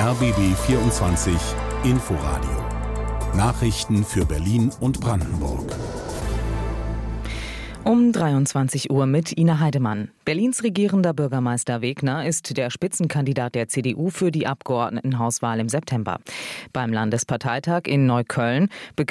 RBB 24 Inforadio. Nachrichten für Berlin und Brandenburg. Um 23 Uhr mit Ina Heidemann. Berlins regierender Bürgermeister Wegner ist der Spitzenkandidat der CDU für die Abgeordnetenhauswahl im September. Beim Landesparteitag in Neukölln